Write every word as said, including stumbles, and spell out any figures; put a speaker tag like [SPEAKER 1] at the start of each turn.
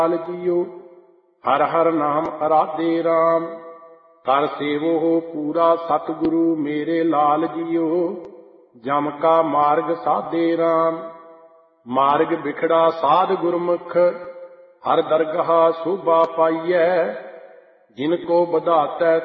[SPEAKER 1] ਲਾਲ JIO. ਹਰ ਹਰ ਨਾਮ ਅਰਾਧੇ ਰਾਮ, ਕਰ ਸੇਵੋ ਹੋ ਪੂਰਾ ਸਤਿਗੁਰੂ ਮੇਰੇ ਲਾਲ ਜੀਓ। ਜਮ ਕਾ ਮਾਰਗ ਸਾਧੇ ਰਾਮ, ਮਾਰਗ ਬਿਖੜਾ ਸਾਧ ਗੁਰਮੁਖ, ਹਰ ਦਰਗਾਹ ਸ਼ੋਭਾ ਪਾਈਐ। ਜਿਨ ਕੋ ਵਧਾਤੈ